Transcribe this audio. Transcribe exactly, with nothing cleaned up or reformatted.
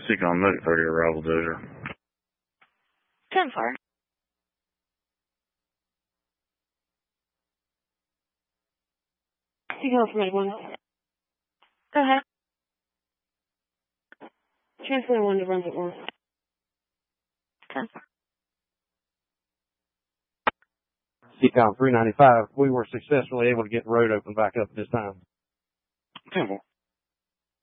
Seacom Medic thirty, arrival Dozier. ten four. Seacom for Medic one. Go ahead. Transfer one to Brunswick one. ten four. Seacom three ninety-five, we were successfully able to get the road open back up this time. ten four.